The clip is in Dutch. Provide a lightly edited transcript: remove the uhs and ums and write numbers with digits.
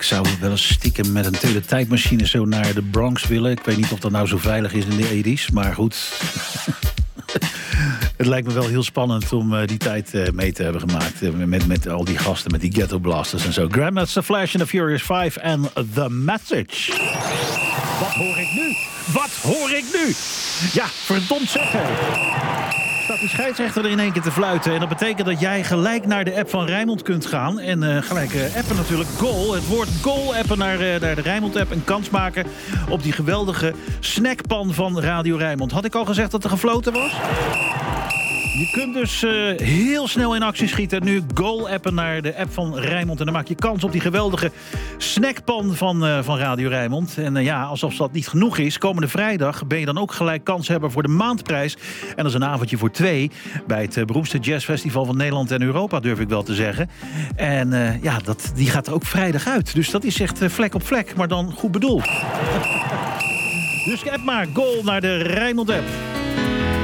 zou wel eens stiekem met een teletijdmachine zo naar de Bronx willen. Ik weet niet of dat nou zo veilig is in de 80's, maar goed. Het lijkt me wel heel spannend om die tijd mee te hebben gemaakt. Met al die gasten, met die ghetto blasters en zo. Grandmaster Flash and the Furious 5 en The Message. Wat hoor ik nu? Wat hoor ik nu? Ja, verdomd zeg hé. Staat die scheidsrechter er in één keer te fluiten. En dat betekent dat jij gelijk naar de app van Rijnmond kunt gaan. En gelijk appen natuurlijk. Goal. Het woord goal appen naar de Rijnmond-app. En kans maken op die geweldige snackpan van Radio Rijnmond. Had ik al gezegd dat er gefloten was? Je kunt dus heel snel in actie schieten. Nu goal-appen naar de app van Rijnmond. En dan maak je kans op die geweldige snackpan van Radio Rijnmond. En ja, alsof dat niet genoeg is, komende vrijdag ben je dan ook gelijk kans hebben voor de maandprijs. En dat is een avondje voor 2 bij het beroemdste jazzfestival van Nederland en Europa, durf ik wel te zeggen. En ja, die gaat er ook vrijdag uit. Dus dat is echt vlek op vlek, maar dan goed bedoeld. Dus app maar, goal naar de Rijnmond-app.